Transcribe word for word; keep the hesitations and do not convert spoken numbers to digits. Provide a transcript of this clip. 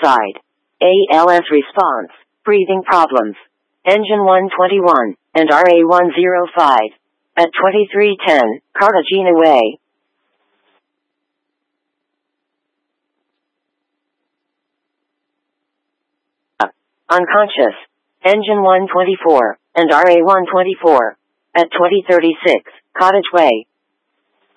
outside. A L S response, breathing problems. Engine one twenty-one, and R A one oh five. At twenty-three ten, Cartagena Way. Unconscious. Engine one twenty-four, and R A one twenty-four. At twenty thirty-six, Cottage Way.